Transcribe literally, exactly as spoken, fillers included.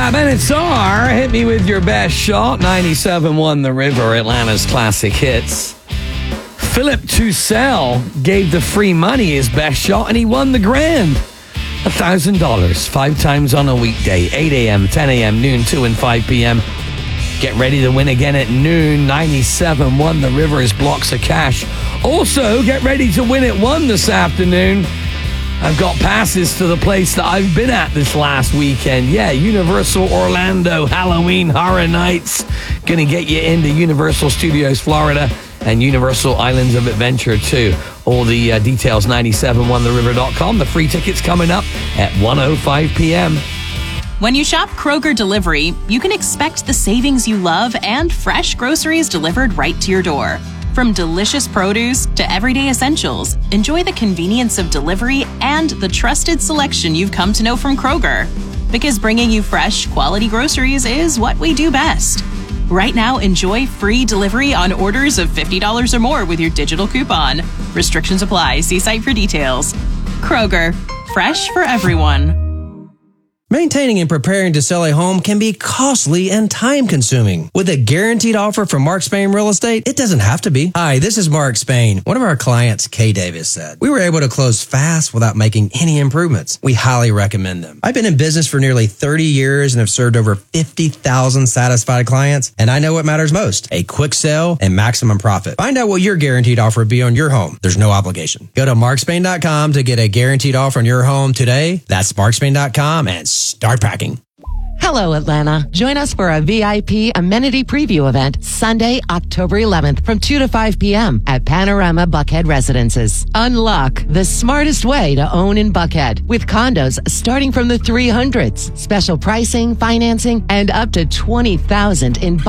Yeah, Benatar, hit me with your best shot. ninety-seven one The River, Atlanta's classic hits. Philip Toussell gave the free money his best shot, and he won the grand. one thousand dollars, five times on a weekday, eight a.m., ten a.m., noon, two and five p.m. Get ready to win again at noon. ninety-seven one The River's blocks of cash. Also, get ready to win at one this afternoon. I've got passes to the place that I've been at this last weekend. Yeah, Universal Orlando Halloween Horror Nights. Gonna get you into Universal Studios Florida and Universal Islands of Adventure too. All the uh, details, nine seven one the river dot com. The free tickets coming up at one oh five p.m. When you shop Kroger Delivery, you can expect the savings you love and fresh groceries delivered right to your door. From delicious produce to everyday essentials, enjoy the convenience of delivery and the trusted selection you've come to know from Kroger. Because bringing you fresh, quality groceries is what we do best. Right now, enjoy free delivery on orders of fifty dollars or more with your digital coupon. Restrictions apply. See site for details. Kroger, fresh for everyone. Maintaining and preparing to sell a home can be costly and time-consuming. With a guaranteed offer from Mark Spain Real Estate, it doesn't have to be. Hi, this is Mark Spain. One of our clients, Kay Davis, said, "We were able to close fast without making any improvements. We highly recommend them. I've been in business for nearly thirty years and have served over fifty thousand satisfied clients, and I know what matters most, a quick sale and maximum profit. Find out what your guaranteed offer would be on your home. There's no obligation. Go to mark spain dot com to get a guaranteed offer on your home today. That's mark spain dot com and start packing." Hello, Atlanta. Join us for a V I P amenity preview event Sunday, October eleventh from two to five p.m. at Panorama Buckhead Residences. Unlock the smartest way to own in Buckhead with condos starting from the three hundreds, special pricing, financing, and up to twenty thousand dollars in